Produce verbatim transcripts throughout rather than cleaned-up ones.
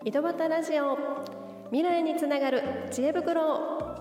井戸端ラジオ、未来につながる知恵袋。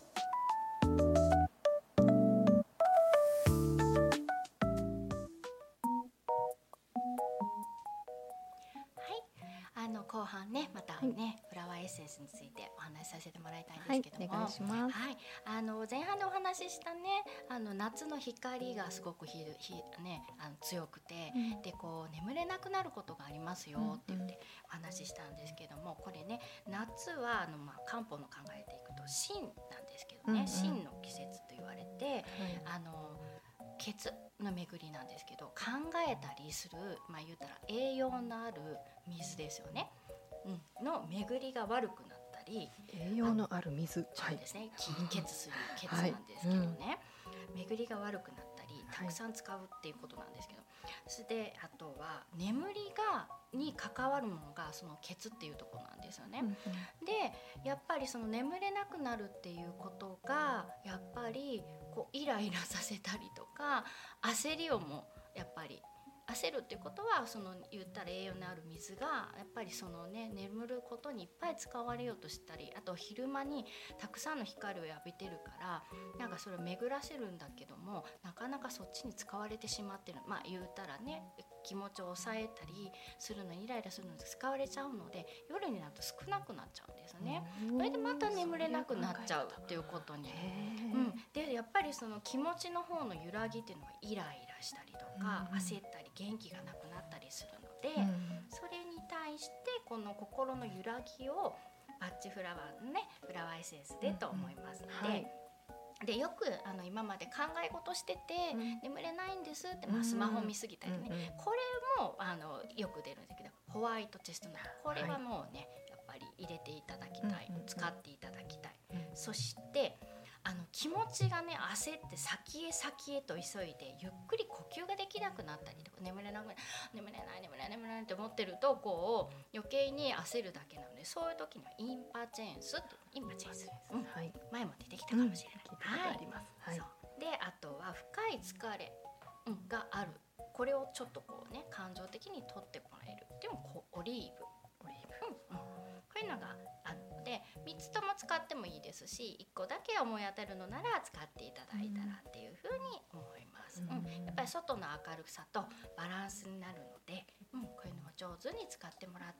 あの後半ね、またね、はい、フラワーエッセンスについてお話しさせてもらいたいんですけども、 はい、お願いします。 はい、あの前半でお話ししたね、あの夏の光がすごくひひ、ね、あの強くて、うん、でこう眠れなくなることがありますよって言ってお話ししたんですけども、これね、夏はあの、まあ、漢方の考えていくと心なんですけどね、心、うんうん、の季節と言われて、はい、あの血の巡りなんですけど、考えたりする、まあ、言うたら栄養のある水ですよね、うん、の巡りが悪くなったり、 栄養のある水、 そうですね、気血する血なんですけどね、はい、うん、巡りが悪くなったりたくさん使うっていうことなんですけど、はい、それであとは眠りがに関わるものがその血っていうところなんですよね、うんうん、でやっぱりその眠れなくなるっていうことがやっぱりこうイライラさせたりとか焦りをもやっぱり焦るっていうことは、その言ったら栄養のある水がやっぱりそのね、眠ることにいっぱい使われようとしたり、あと昼間にたくさんの光を浴びてるから、なんかそれを巡らせるんだけども、なかなかそっちに使われてしまってる、まあ言うたらね、気持ちを抑えたりするのにイライラするのに使われちゃうので、夜になると少なくなっちゃうんですね。それでまた眠れなくなっちゃうっていうことに、うん、でやっぱりその気持ちの方の揺らぎっていうのはイライラしたりとか、うん、焦ったり元気がなくなったりするので、うん、それに対してこの心の揺らぎをバッチフラワーのね、フラワーエッセンスでと思いますので、うん、はい、でよくあの今まで考え事してて、うん、眠れないんですって、まあ、スマホ見すぎたりね、うんうん、これもあのよく出るんだけど、ホワイトチェストナット、これはもうね、はい、やっぱり入れていただきたい、うんうん、使っていただきたい、うん、そしてあの気持ちがね、焦って先へ先へと急いでゆっくり呼吸ができなくなったりとか、眠れなくな眠れない眠れない眠れないって思ってると、こう余計に焦るだけなので、そういう時にはインパチェンスってインパチェンス、うん、はい、前も出てきたかもしれない、うん、聞いたことあります、はい、そうで、あとは深い疲れ、うん、がある、これをちょっとこうね、感情的に取ってもらえるでもこうオリーブオリーブ、うんうん、こういうのがあるので、みっつとも使ってもいいですし、いっこだけ思い当たるのなら使っていただいたらっていうふうに思います、うんうん、やっぱり外の明るさとバランスになるので、うん、こういうのも上手に使ってもらって、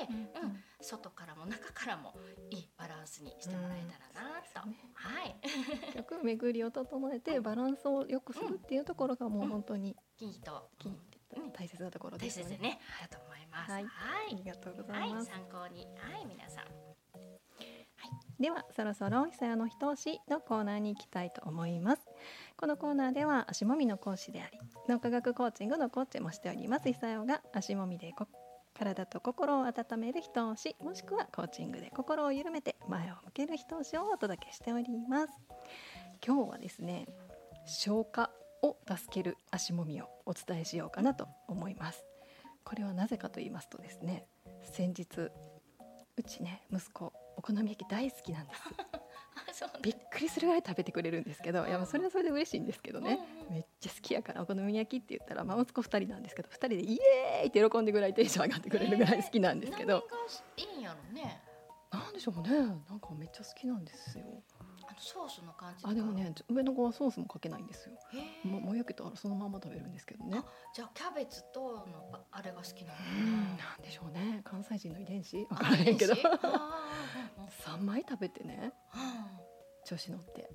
うんうん、外からも中からもいいバランスにしてもらえたらなと、うん、ね、はい、 結局巡りを整えてバランスを良くするっていうところがもう本当にキーと、 キー大切なところですよね。 大切ですね、だと思います、 はい、はい、ありがとうございます、 はい、参考に、はい、皆さん、はい、 ではそろそろ久代のひと押しのコーナーに行きたいと思います。このコーナーでは足もみの講師であり脳科学コーチングのコーチもしております久代が、足もみでこ体と心を温めるひと押し、もしくはコーチングで心を緩めて前を向けるひと押しをお届けしております。今日はですね、消化を助ける足もみをお伝えしようかなと思います。これはなぜかと言いますとですね、先日うちね、息子お好み焼き大好きなんですびっくりするぐらい食べてくれるんですけど、いやそれはそれで嬉しいんですけどね、うんうん、めっちゃ好きやからお好み焼きって言ったら、まあ、息子ふたりなんですけど、ふたりでイエーイって喜んでぐらいテンション上がってくれるぐらい好きなんですけど、 えー、何がいいんやろね、 なんでしょうね、なんかめっちゃ好きなんですよ。 あのソースの感じとか、 あでもね、上の子はソースもかけないんですよ。ももやけとそのまま食べるんですけどね。 あ、じゃあキャベツとのあれが好きなのかな、 うん、なんでしょうね、関西人の遺伝子分からへんけどさんまい食べてね、調子乗って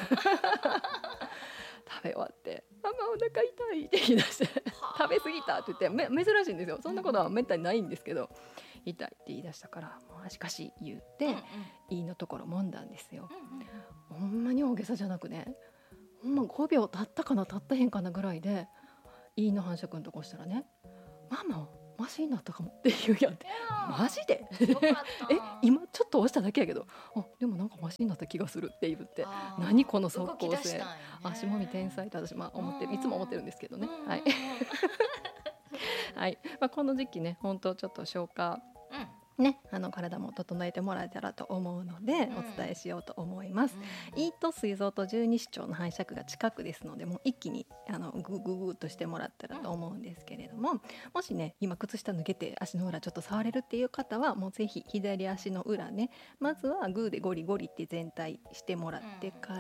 食べ終わってママお腹痛いって言い出して食べ過ぎたって言って、め珍しいんですよ。そんなことはめったにないんですけど、痛いって言い出したから、もうしかし言って、うんうん、いいのところ揉んだんですよ、うんうん、ほんまに大げさじゃなくね、ほんまごびょう経ったかな経ったへんかなぐらいでいいの反射くんとこしたらね、マママシになったかもって言うやんって、マジでえ今ちょっと押しただけやけど、あでもなんかマシになった気がするって言って、何この即効性、ね、足もみ天才って私、まあ、思ってるいつも思ってるんですけどね、はいはい、まあ、この時期ね、本当ちょっと消化ね、あの体も整えてもらえたらと思うので、 うんお伝えしようと思います。 うん胃と膵臓と十二指腸の反射区が近くですので、もう一気にあのグググーっとしてもらったらと思うんですけれども、もしね今靴下脱げて足の裏ちょっと触れるっていう方は、もうぜひ左足の裏ね、まずはグーでゴリゴリって全体してもらってから、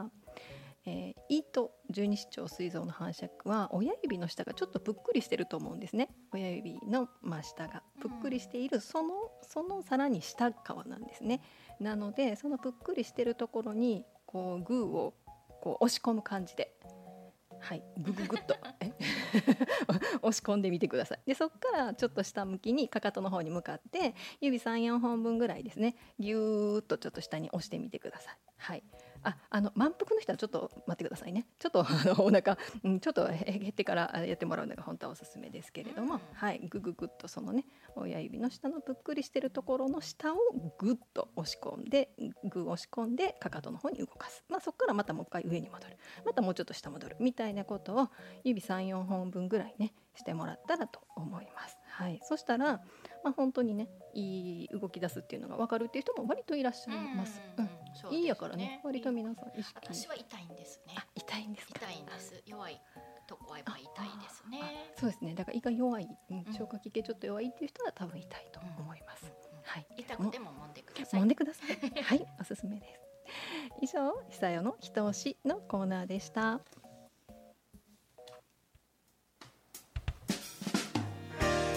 えー胃と十二指腸膵臓の反射区は親指の下がちょっとぷっくりしてると思うんですね。親指の真下がぷっくりしている、そのそのさらに下側なんですね。なのでそのぷっくりしてるところにこうグーをこう押し込む感じで、はいグググッとえ押し込んでみてください。でそこからちょっと下向きにかかとの方に向かって指さん、よんほんぶんぐらいですね、ギューッとちょっと下に押してみてください。はい、ああの満腹の人はちょっと待ってくださいね。ちょっとあのお腹、うん、ちょっと減ってからやってもらうのが本当はおすすめですけれども、 うんはい、グググッとそのね親指の下のぷっくりしてるところの下をグッと押し込んで、グー押し込んでかかとの方に動かす、まあ、そこからまたもう一回上に戻る、またもうちょっと下戻るみたいなことを指さん、よんほんぶんぐらいねしてもらったらと思います。はい、そしたら、まあ、本当にねいい動き出すっていうのが分かるっていう人も割といらっしゃいます。 うんうんうんそうですねいいやからね、割と皆さん意識。 私は痛いんですね。 あ、痛いんですか。 痛いんです。弱いとこはやっぱり痛いですね。 あ、そうですね。だから胃が弱い、うんうん消化器系ちょっと弱いっていう人は多分痛いと思います。はい。 痛くても揉んでください。 揉んでください。はい、おすすめです。以上、久代の人押しのコーナーでした。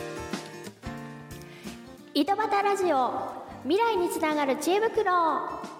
井戸端ラジオ、未来につながる知恵袋。